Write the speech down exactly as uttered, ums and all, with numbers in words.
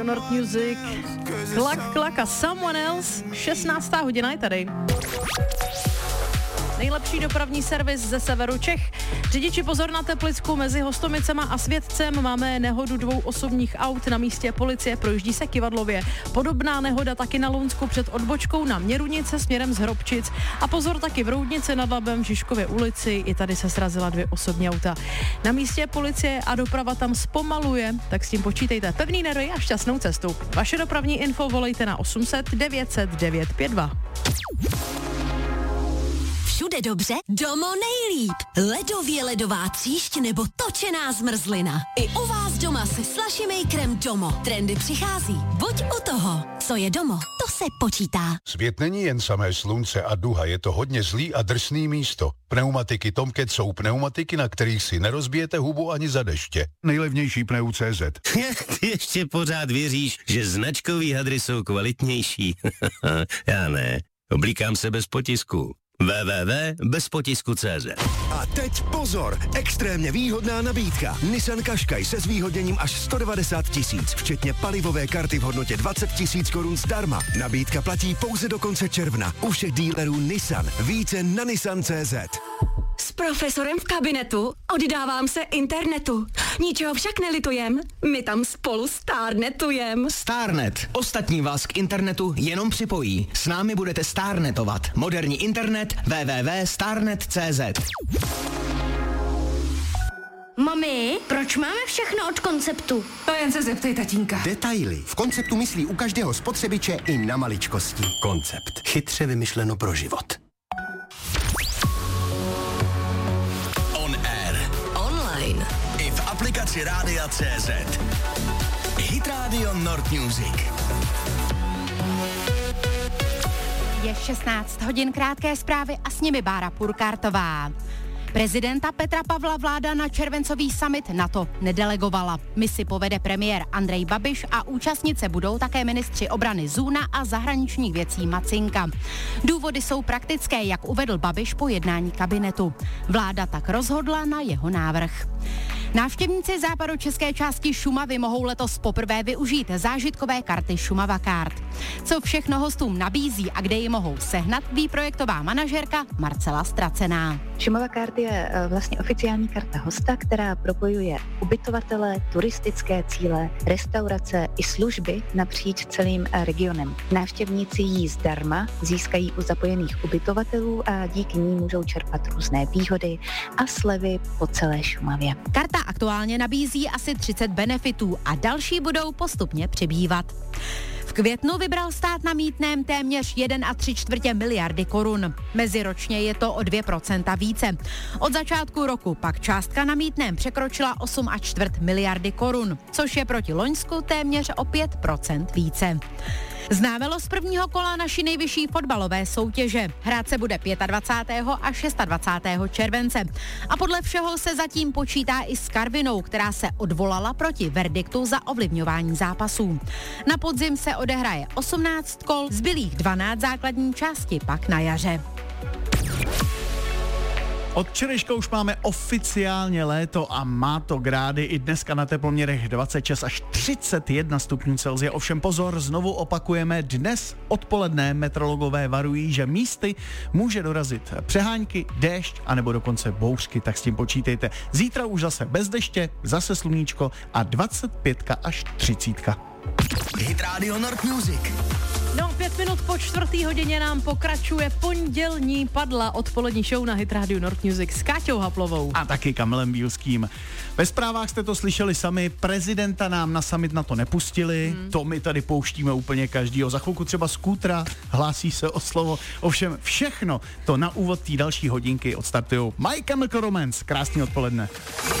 Nord Music, klak, klak a Someone Else, šestnáctá hodina je tady. Nejlepší dopravní servis ze severu Čech. Řidiči pozor na Teplicku mezi Hostomicema a Světcem. Máme nehodu dvou osobních aut na místě policie, projíždí se Kyvadlově. Podobná nehoda taky na Lounsku před odbočkou na Měrunice směrem z Hrobčic. A pozor taky v Roudnici nad Labem v Žižkově ulici. I tady se srazila dvě osobní auta. Na místě policie a doprava tam zpomaluje, tak s tím počítejte. Pevný nervy a šťastnou cestu. Vaše dopravní info volejte na osm set devět set devět pět dva. Všude dobře, Domo nejlíp. Ledově ledová tříšť nebo točená zmrzlina. I u vás doma se Slushy Makerem Domo. Trendy přichází. Buď u toho. Co je Domo, to se počítá. Svět není jen samé slunce a duha, je to hodně zlý a drsný místo. Pneumatiky Tomcat jsou pneumatiky, na kterých si nerozbijete hubu ani za deště. Nejlevnější pneu tečka cé zet. Ty ještě pořád věříš, že značkový hadry jsou kvalitnější? Já ne. Oblíkám se bez potisku. w w w tečka bez potisku tečka cé zet. A teď pozor, extrémně výhodná nabídka. Nissan Qashqai se zvýhodněním až sto devadesát tisíc, včetně palivové karty v hodnotě dvacet tisíc korun zdarma. Nabídka platí pouze do konce června. U všech dílerů Nissan. Více na nissan tečka cé zet. S profesorem v kabinetu oddávám se internetu. Ničeho však nelitujem, my tam spolu stárnetujem. Starnet. Ostatní vás k internetu jenom připojí. S námi budete starnetovat. Moderní internet w w w tečka starnet tečka cé zet. Mami, proč máme všechno od Konceptu? To jen se zeptej tatínka. Detaily. V Konceptu myslí u každého spotřebiče i na maličkosti. Koncept. Chytře vymyšleno pro život. On air. Online. I v aplikaci Rádia tečka cé zet. Hit Radio Nord Music. Je šestnáct hodin, krátké zprávy a s nimi Bára Purkártová. Prezidenta Petra Pavla vláda na červencový summit NATO nedelegovala. Misi povede premiér Andrej Babiš a účastnice budou také ministři obrany Zůna a zahraničních věcí Macinka. Důvody jsou praktické, jak uvedl Babiš po jednání kabinetu. Vláda tak rozhodla na jeho návrh. Návštěvníci západočeské části Šumavy mohou letos poprvé využít zážitkové karty Šumava Kart. Co všechno hostům nabízí a kde ji mohou sehnat, ví projektová manažerka Marcela Stracená. Šumava Kart je vlastně oficiální karta hosta, která propojuje ubytovatele, turistické cíle, restaurace i služby napříč celým regionem. Návštěvníci ji zdarma získají u zapojených ubytovatelů a díky ní můžou čerpat různé výhody a slevy po celé Šumavě. Karta aktuálně nabízí asi třicet benefitů a další budou postupně přibývat. V květnu vybral stát na mýtném téměř jedna a tři čtvrtě miliardy korun. Meziročně je to o dvě procenta více. Od začátku roku pak částka na mýtném překročila osm a čtvrt miliardy korun, což je proti loňsku téměř o pět procent více. Znávelo z prvního kola naší nejvyšší fotbalové soutěže. Hrát se bude dvacátého pátého a dvacátého šestého července. A podle všeho se zatím počítá i s Karvinou, která se odvolala proti verdiktu za ovlivňování zápasů. Na podzim se odehraje osmnáct kol, zbylých dvanáct základní části pak na jaře. Od včerejška už máme oficiálně léto a má to grády i dneska na teploměrech dvacet šest až třicet jedna stupňů Celsia. Ovšem pozor, znovu opakujeme, dnes odpoledne meteorologové varují, že místy může dorazit přehánky, déšť anebo dokonce bouřky, tak s tím počítejte. Zítra už zase bez deště, zase sluníčko a dvacet pět až třicet. Hit Radio Nord Music. No, pět minut po čtvrtý hodině nám pokračuje pondělní padla odpolední show na Hit Radio Nord Music s Káťou Haplovou. A taky Kamilem Bílským. Ve zprávách jste to slyšeli sami, prezidenta nám na summit na to nepustili, hmm. to my tady pouštíme úplně každýho. Za chvilku třeba Skútra hlásí se o slovo. Ovšem všechno to na úvod té další hodinky odstartujou My Chemical Romance. Krásný odpoledne.